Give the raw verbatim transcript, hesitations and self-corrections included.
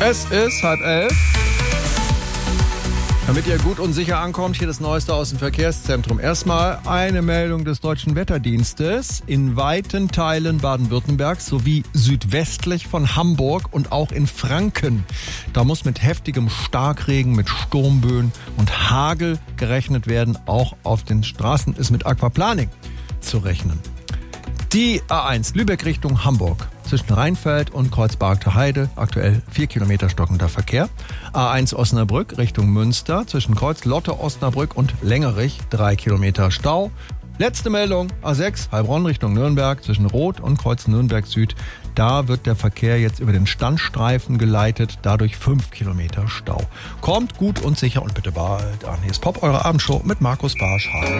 Es ist halb elf. Damit ihr gut und sicher ankommt, hier das Neueste aus dem Verkehrszentrum. Erstmal eine Meldung des Deutschen Wetterdienstes. In weiten Teilen Baden-Württembergs sowie südwestlich von Hamburg und auch in Franken. Da muss mit heftigem Starkregen, mit Sturmböen und Hagel gerechnet werden. Auch auf den Straßen ist mit Aquaplaning zu rechnen. Die A eins Lübeck Richtung Hamburg. Zwischen Rheinfeld und Kreuzberger Heide aktuell vier Kilometer stockender Verkehr. A eins Osnabrück Richtung Münster zwischen Kreuz-Lotte, Osnabrück und Längerich drei Kilometer Stau. Letzte Meldung, A sechs Heilbronn Richtung Nürnberg zwischen Roth und Kreuz Nürnberg Süd. Da wird der Verkehr jetzt über den Standstreifen geleitet, dadurch fünf Kilometer Stau. Kommt gut und sicher und bitte bald an. Hier ist Pop, eure Abendshow mit Markus Barsch. Hallo.